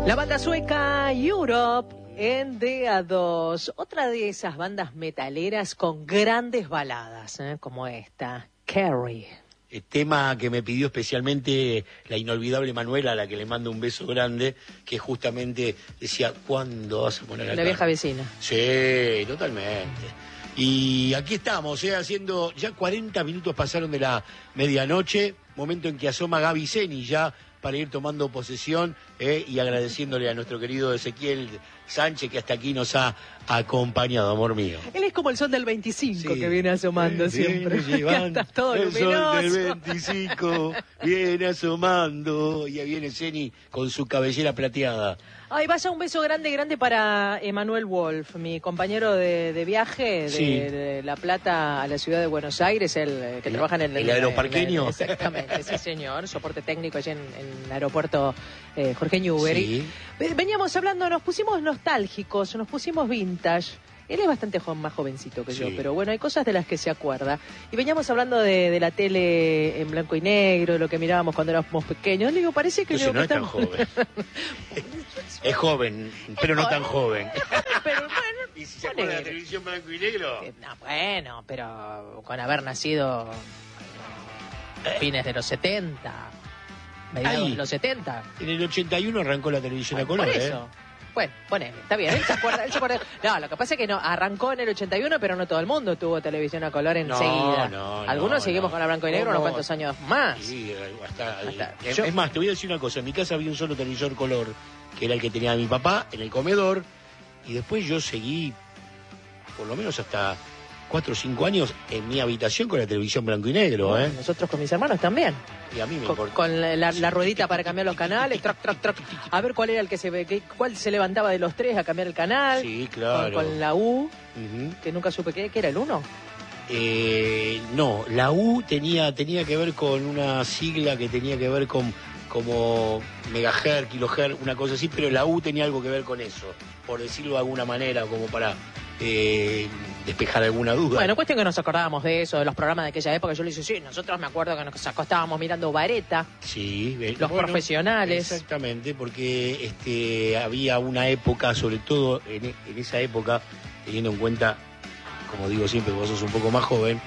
La banda sueca Europe en DA2, otra de esas bandas metaleras con grandes baladas, como esta, Carrie. El tema que me pidió especialmente la inolvidable Manuela, a la que le mando un beso grande, que justamente decía, ¿cuándo vas a poner acá? La vieja vecina. Sí, totalmente. Y aquí estamos, haciendo, ya 40 minutos pasaron de la medianoche, momento en que asoma Gaby Zeni ya para ir tomando posesión y agradeciéndole a nuestro querido Ezequiel Sánchez que hasta aquí nos ha acompañado, amor mío. Él es como el sol del 25 Sí, que viene asomando siempre. Llevan Estás todo el luminoso. sol del 25 viene asomando y ahí viene Zeni con su cabellera plateada. Ay, vaya un beso grande, grande para Emanuel Wolf, mi compañero de viaje de La Plata a la ciudad de Buenos Aires, el que trabaja en el aeroparqueño. Exactamente, sí señor, soporte técnico allí en el aeropuerto Jorge Newbery. Sí. Veníamos hablando, nos pusimos nostálgicos, nos pusimos vintage. Él es bastante más jovencito que yo, pero bueno, hay cosas de las que se acuerda. Y veníamos hablando de la tele en blanco y negro, de lo que mirábamos cuando éramos pequeños. Le digo, parece que... Entonces no es tan joven. Es joven, pero no tan joven. Pero bueno, ¿Y si se acuerda de la televisión blanco y negro? No, bueno, pero con haber nacido fines de los 70, mediados de los 70. En el 81 arrancó la televisión a color, por eso. Bueno, ponele, está bien, él se acuerda. No, lo que pasa es que no, arrancó en el 81, pero no todo el mundo tuvo televisión a color enseguida. Algunos seguimos con la blanco y negro unos cuantos años más. Sí, es más, te voy a decir una cosa, en mi casa había un solo televisor color, que era el que tenía mi papá, en el comedor, y después yo seguí, por lo menos hasta 4 o 5 años, en mi habitación con la televisión blanco y negro, Bueno, nosotros con mis hermanos también. Y a mí me con la ruedita para cambiar los canales, trac, trac, trac, a ver cuál era el que cuál se levantaba de los tres a cambiar el canal. Sí, claro. Con la U, que nunca supe qué era el 1. No, la U tenía que ver con una sigla que tenía que ver con como megahertz, kilohertz, una cosa así, pero la U tenía algo que ver con eso, por decirlo de alguna manera, como para despejar alguna duda. Bueno, cuestión que nos acordábamos de eso, de los programas de aquella época. Yo le dije, sí, nosotros me acuerdo que nos acostábamos mirando Vareta, los profesionales. Exactamente, porque había una época, sobre todo en esa época, teniendo en cuenta, como digo siempre, vos sos un poco más joven,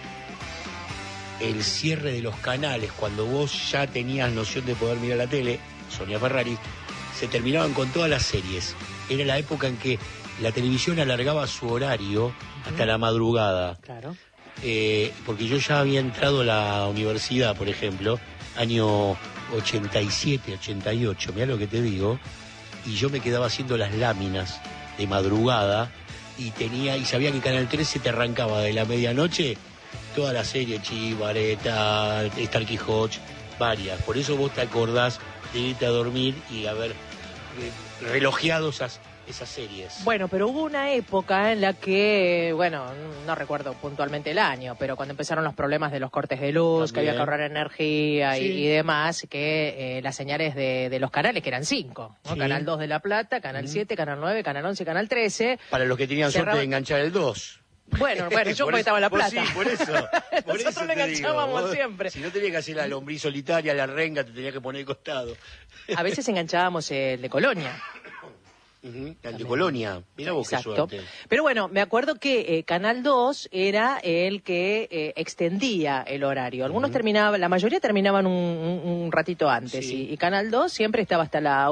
el cierre de los canales, cuando vos ya tenías noción de poder mirar la tele, Sonia Ferrari, se terminaban con todas las series. Era la época en que la televisión alargaba su horario hasta la madrugada. Claro. Porque yo ya había entrado a la universidad, por ejemplo, año 87, 88, mirá lo que te digo, y yo me quedaba haciendo las láminas de madrugada y sabía que Canal 13 te arrancaba de la medianoche toda la serie, Vareta, Star Quijote, varias. Por eso vos te acordás de irte a dormir y haber relojeado esas series. Bueno, pero hubo una época en la que, bueno, no recuerdo puntualmente el año, pero cuando empezaron los problemas de los cortes de luz, que había que ahorrar energía y demás, que las señales de los canales, que eran 5, ¿no? Canal 2 de La Plata, Canal 7, Canal 9, Canal 11, Canal 13. Para los que tenían suerte de enganchar el 2. Bueno, yo porque estaba en La Plata. Sí, por eso. Nosotros lo enganchábamos siempre. Si no tenías que hacer la lombriz solitaria, la renga, te tenías que poner de costado. A veces enganchábamos el de Colonia. El de Colonia, mirá vos. Exacto. Qué suerte. Pero bueno, me acuerdo que Canal 2 era el que extendía el horario. Algunos terminaban, la mayoría terminaban un ratito antes, y Canal 2 siempre estaba hasta la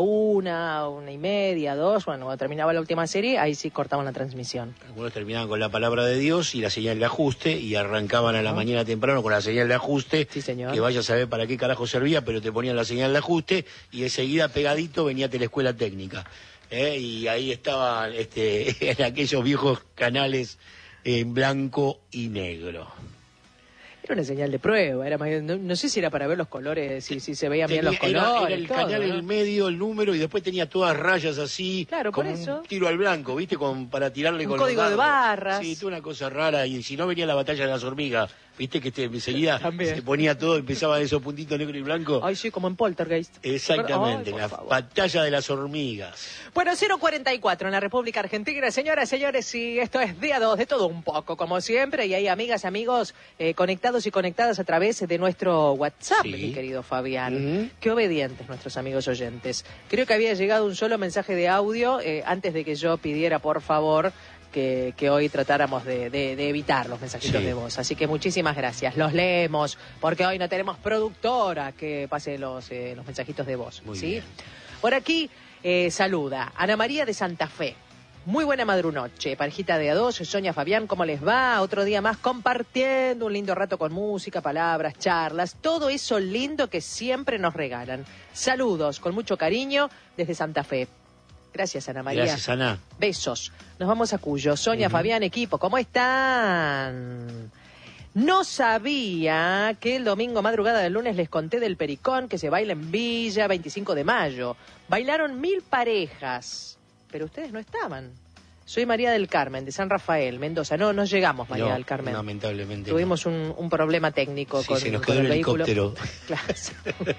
1:30, 2, bueno, cuando terminaba la última serie, ahí sí cortaban la transmisión. Algunos terminaban con la palabra de Dios y la señal de ajuste, y arrancaban a la mañana temprano con la señal de ajuste, sí, señor, que vaya a saber para qué carajo servía, pero te ponían la señal de ajuste, y enseguida pegadito venía Teleescuela Técnica. Y ahí estaban en aquellos viejos canales en blanco y negro. Era una señal de prueba, no sé si era para ver los colores, si se veían bien los colores. Era el canal en el medio, el número, y después tenía todas rayas así, claro, como por eso. un tiro al blanco, ¿viste? Para tirarle un con código los de barras. Sí, toda una cosa rara, y si no venía la batalla de las hormigas Viste que enseguida se ponía todo, empezaba esos puntitos negro y blanco. Ay, sí, como en Poltergeist. Exactamente, la batalla de las hormigas. Bueno, 0:44 en la República Argentina. Señoras, señores, sí, esto es día 2 de todo un poco, como siempre. Y hay amigas, amigos conectados y conectadas a través de nuestro WhatsApp, mi querido Fabián. Qué obedientes nuestros amigos oyentes. Creo que había llegado un solo mensaje de audio antes de que yo pidiera, por favor, que hoy tratáramos de evitar los mensajitos de voz. Así que muchísimas gracias. Los leemos, porque hoy no tenemos productora que pase los mensajitos de voz. Muy bien. Por aquí saluda Ana María de Santa Fe. Muy buena madrunoche, parejita de A2, Sonia, Fabián, ¿cómo les va? Otro día más compartiendo un lindo rato con música, palabras, charlas, todo eso lindo que siempre nos regalan. Saludos con mucho cariño desde Santa Fe. Gracias, Ana María. Gracias, Ana. Besos. Nos vamos a Cuyo. Sonia, Fabián, equipo, ¿cómo están? No sabía que el domingo madrugada del lunes les conté del Pericón que se baila en Villa 25 de mayo. Bailaron 1000 parejas, pero ustedes no estaban. Soy María del Carmen, de San Rafael, Mendoza. No llegamos, María del Carmen. Lamentablemente. Tuvimos un problema técnico con se nos quedó el el helicóptero. Claro.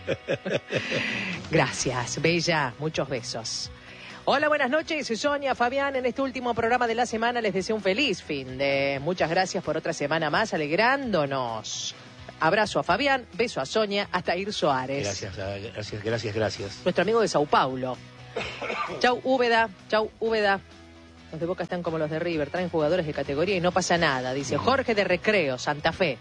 Gracias, Bella. Muchos besos. Hola, buenas noches, Sonia, Fabián. En este último programa de la semana les deseo un feliz fin de. Muchas gracias por otra semana más, alegrándonos. Abrazo a Fabián, beso a Sonia, hasta Ir Soares. Gracias. Nuestro amigo de Sao Paulo. Chau, Úbeda. Los de Boca están como los de River, traen jugadores de categoría y no pasa nada, dice Jorge de Recreo, Santa Fe.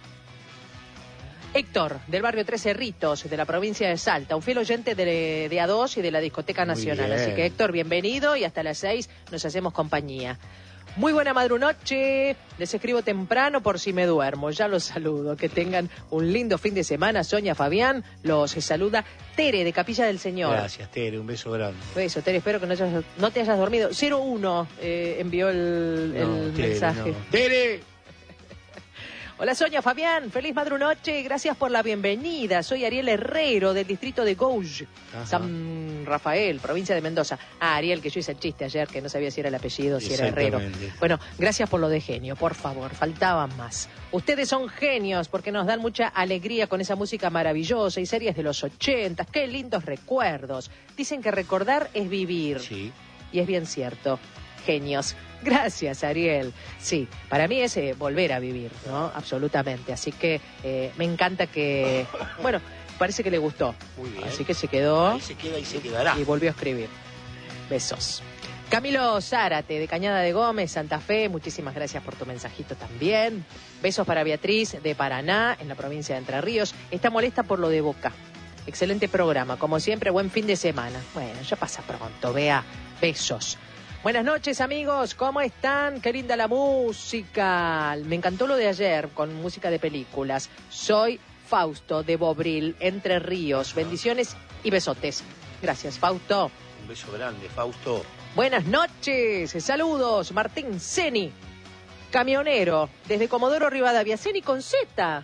Héctor, del barrio Tres Cerritos, de la provincia de Salta, un fiel oyente de A2 y de la Discoteca Nacional. Así que, Héctor, bienvenido y hasta las 6 nos hacemos compañía. Muy buena madrunoche, les escribo temprano por si me duermo, ya los saludo. Que tengan un lindo fin de semana. Sonia, Fabián, los saluda Tere, de Capilla del Señor. Gracias, Tere, un beso grande. Beso, Tere, espero que no te hayas dormido. 01 envió el mensaje. No. ¡Tere! Hola Sonia, Fabián, feliz madrunoche, gracias por la bienvenida. Soy Ariel Herrero, del distrito de Gouge, San Rafael, provincia de Mendoza. Ariel, que yo hice el chiste ayer, que no sabía si era el apellido, si era Herrero. Bueno, gracias por lo de genio, por favor, faltaban más. Ustedes son genios porque nos dan mucha alegría con esa música maravillosa y series de los 80, qué lindos recuerdos. Dicen que recordar es vivir. Sí. Y es bien cierto. Genios. Gracias, Ariel. Sí, para mí es volver a vivir, ¿no? Absolutamente. Así que me encanta que... Bueno, parece que le gustó. Muy bien. Así que se quedó... Ahí se queda y se quedará. Y volvió a escribir. Besos. Camilo Zárate, de Cañada de Gómez, Santa Fe, muchísimas gracias por tu mensajito también. Besos para Beatriz, de Paraná, en la provincia de Entre Ríos. Está molesta por lo de Boca. Excelente programa. Como siempre, buen fin de semana. Bueno, ya pasa pronto, Bea. Besos. Buenas noches, amigos, ¿cómo están? Qué linda la música. Me encantó lo de ayer con música de películas. Soy Fausto de Bobril, Entre Ríos. Bendiciones y besotes. Gracias, Fausto. Un beso grande, Fausto. Buenas noches, saludos. Martín Ceni, camionero, desde Comodoro Rivadavia. Ceni con Z.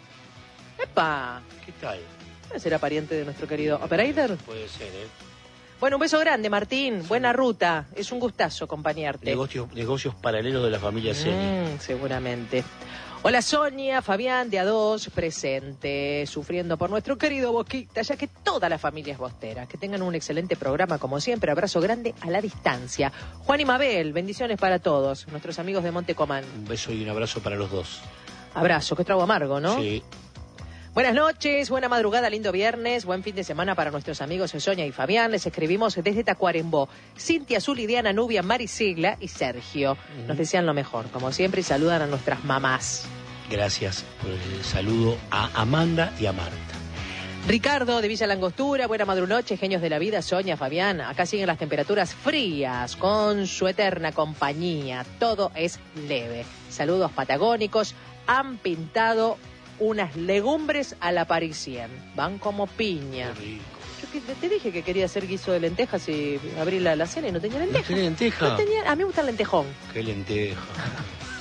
¡Epa! ¿Qué tal? ¿Será pariente de nuestro querido operator? Puede ser, Bueno, un beso grande, Martín. Buena ruta. Es un gustazo acompañarte. Negocios paralelos de la familia Ceni. Seguramente. Hola, Sonia, Fabián, de A2, presente, sufriendo por nuestro querido Boquita, ya que toda la familia es bostera. Que tengan un excelente programa, como siempre. Abrazo grande a la distancia. Juan y Mabel, bendiciones para todos. Nuestros amigos de Montecomán. Un beso y un abrazo para los dos. Abrazo, qué trago amargo, ¿no? Sí. Buenas noches, buena madrugada, lindo viernes, buen fin de semana para nuestros amigos Sonia y Fabián. Les escribimos desde Tacuarembó. Cintia, Azul, Diana, Nubia, Marisigla y Sergio. Nos desean lo mejor, como siempre, y saludan a nuestras mamás. Gracias por el saludo a Amanda y a Marta. Ricardo, de Villa Langostura, buena madrunoche, genios de la vida, Sonia, Fabián. Acá siguen las temperaturas frías, con su eterna compañía. Todo es leve. Saludos patagónicos. Han pintado unas legumbres a la parisien. Van como piña. Qué rico. Yo te dije que quería hacer guiso de lentejas y abrí la cena y no tenía lentejas. ¿No tenía lenteja? No tenía, a mí me gusta el lentejón. Qué lenteja.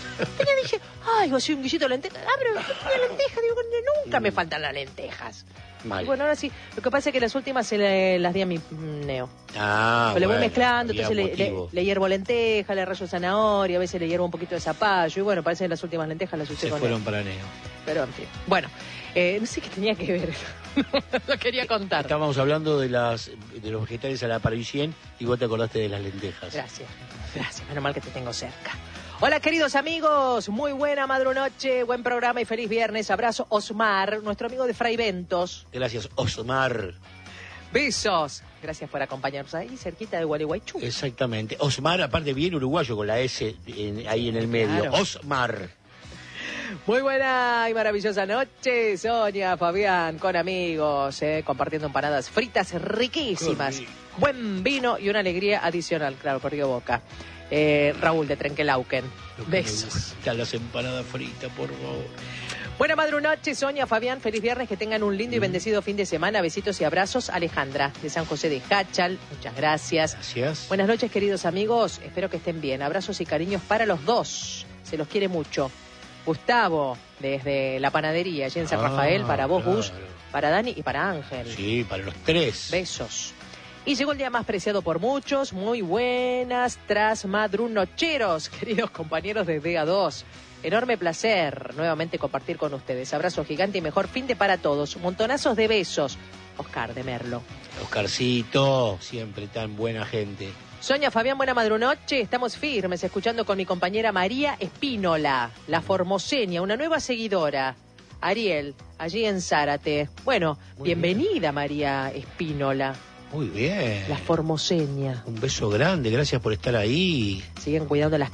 Dije, ay, voy a hacer un guisito de lentejas. Ah, pero no tenía lentejas. Digo, nunca me faltan las lentejas. Mal. Y bueno, ahora sí, lo que pasa es que las últimas las di a mi neo. Ah, Pero le voy bueno, mezclando, había entonces motivo. le hiervo lenteja, le rayo zanahoria, a veces le hiervo un poquito de zapallo, y bueno, parece que las últimas lentejas las usé Se con fueron él. para Neo. Pero en fin. Bueno, no sé qué tenía que ver. Lo quería contar. Estábamos hablando de los vegetales a la parisien y vos te acordaste de las lentejas. Gracias, menos mal que te tengo cerca. Hola queridos amigos, muy buena madrunoche, buen programa y feliz viernes. Abrazo Osmar, nuestro amigo de Fray Ventos. Gracias, Osmar. Besos. Gracias por acompañarnos ahí cerquita de Gualeguaychú. Exactamente. Osmar, aparte bien uruguayo con la S ahí en el medio. Claro. Osmar. Muy buena y maravillosa noche, Sonia, Fabián, con amigos, compartiendo empanadas fritas riquísimas. Qué rico. Buen vino y una alegría adicional, claro, por Río Boca. Raúl de Trenquelauquen. Besos. Las empanadas fritas, por favor. Buena madrunoche, Sonia, Fabián, feliz viernes, que tengan un lindo y bendecido fin de semana. Besitos y abrazos. Alejandra, de San José de Jáchal, muchas gracias. Gracias. Buenas noches, queridos amigos, espero que estén bien. Abrazos y cariños para los dos, se los quiere mucho. Gustavo, desde la panadería, allí en San Rafael, para vos, claro. Gus, para Dani y para Ángel. Sí, para los tres. Besos. Y llegó el día más preciado por muchos. Muy buenas trasmadrunocheros, queridos compañeros de DA2. Enorme placer nuevamente compartir con ustedes. Abrazo gigante y mejor fin de para todos. Montonazos de besos. Oscar de Merlo. Oscarcito, siempre tan buena gente. Sonia, Fabián, buena madrunoche. Estamos firmes escuchando con mi compañera María Espínola, la formoseña, una nueva seguidora. Ariel, allí en Zárate. Bueno, Muy bienvenida María Espínola, Muy bien. la formoseña. Un beso grande, gracias por estar ahí. Siguen cuidando las